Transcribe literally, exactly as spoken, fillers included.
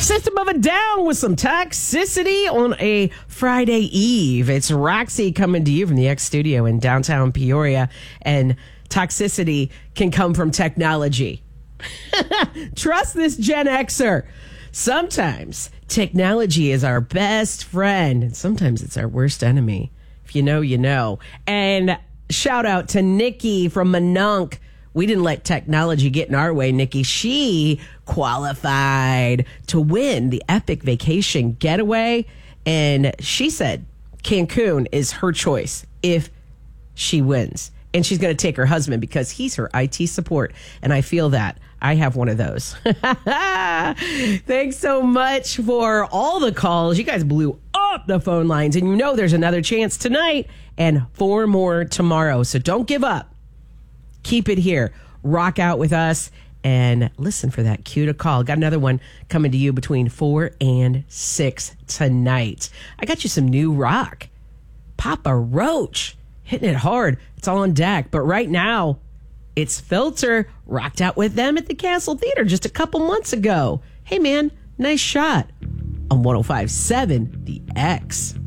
System of a Down with some toxicity on a Friday Eve. It's Roxy coming to you from the X Studio in downtown Peoria. And toxicity can come from technology. Trust this Gen Xer. Sometimes technology is our best friend, and sometimes it's our worst enemy. If you know, you know. And shout out to Nikki from Mononk. We didn't let technology get in our way, Nikki. She qualified to win the Epic Vacation Getaway. And she said Cancun is her choice if she wins. And she's going to take her husband because he's her I T support. And I feel that. I have one of those. Thanks so much for all the calls. You guys blew up the phone lines. And you know there's another chance tonight and four more tomorrow. So don't give up. Keep it here. Rock out with us and listen for that cue to call. Got another one coming to you between four and six tonight. I got you some new rock. Papa Roach. Hitting it hard. It's all on deck. But right now, it's Filter. Rocked out with them at the Castle Theater just a couple months ago. Hey, man, nice shot on one oh five point seven The X.